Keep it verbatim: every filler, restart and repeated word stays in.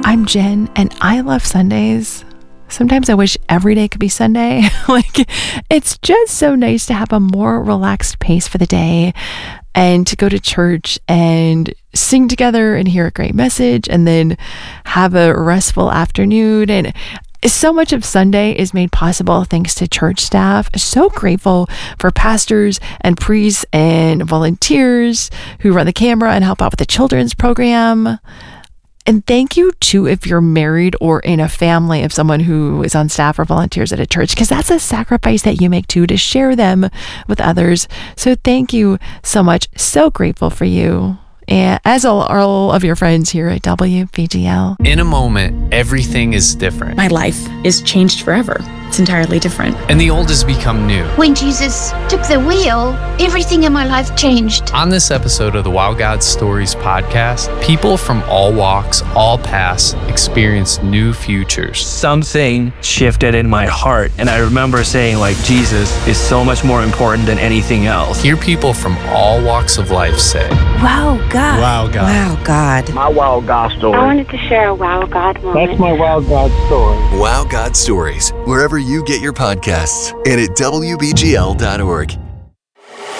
I'm Jen, and I love Sundays. Sometimes I wish every day could be Sunday. Like, it's just so nice to have a more relaxed pace for the day and to go to church and sing together and hear a great message and then have a restful afternoon. And so much of Sunday is made possible thanks to church staff. So grateful for pastors and priests and volunteers who run the camera and help out with the children's program. And thank you too if you're married or in a family of someone who is on staff or volunteers at a church, because that's a sacrifice that you make too, to share them with others. So thank you so much. So grateful for you. And as all, all of your friends here at W B G L. In a moment, everything is different. My life is changed forever. It's entirely different. And the old has become new. When Jesus took the wheel, everything in my life changed. On this episode of the Wow God Stories podcast, people from all walks, all paths, experience new futures. Something shifted in my heart, and I remember saying, like, Jesus is so much more important than anything else. Hear people from all walks of life say, Wow, God. Wow, God. Wow, God. My Wow God story. I wanted to share a Wow God moment. That's my Wow God story. Wow God Stories, wherever you get your podcasts, and at W B G L dot org.